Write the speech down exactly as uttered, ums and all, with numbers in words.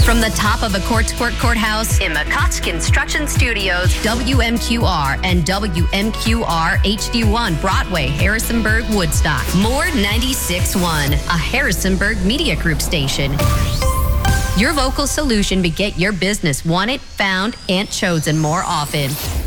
From the top of the Courts Court Courthouse in McCott's Construction Studios, W M Q R and W M Q R H D one, Broadway, Harrisonburg, Woodstock. More ninety-six point one, a Harrisonburg Media Group station. Your local solution to get your business wanted, found, and chosen more often.